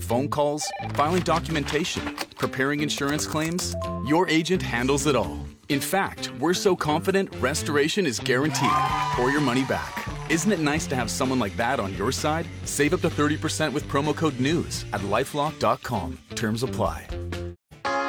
phone calls, filing documentation, preparing insurance claims. Your agent handles it all. In fact, we're so confident restoration is guaranteed or your money back. Isn't it nice to have someone like that on your side? Save up to 30% with promo code NEWS at LifeLock.com. Terms apply.